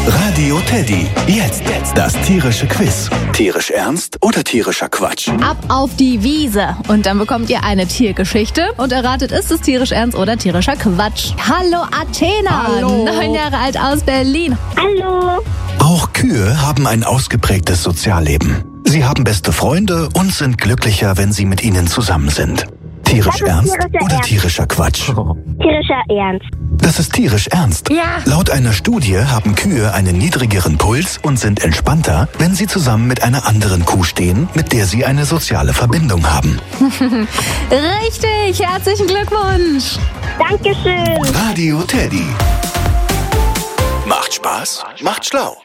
Radio Teddy. Jetzt das tierische Quiz. Tierisch ernst oder tierischer Quatsch? Ab auf die Wiese. Und dann bekommt ihr eine Tiergeschichte und erratet, ist es tierisch ernst oder tierischer Quatsch. Hallo Athena, Hallo. 9 Jahre alt aus Berlin. Hallo. Auch Kühe haben ein ausgeprägtes Sozialleben. Sie haben beste Freunde und sind glücklicher, wenn sie mit ihnen zusammen sind. Tierisch Das ist ernst tierischer oder Ernst. tierischer Quatsch? Tierischer Ernst. Das ist tierisch ernst. Ja. Laut einer Studie haben Kühe einen niedrigeren Puls und sind entspannter, wenn sie zusammen mit einer anderen Kuh stehen, mit der sie eine soziale Verbindung haben. Richtig, herzlichen Glückwunsch. Dankeschön. Radio Teddy. Macht Spaß, macht schlau.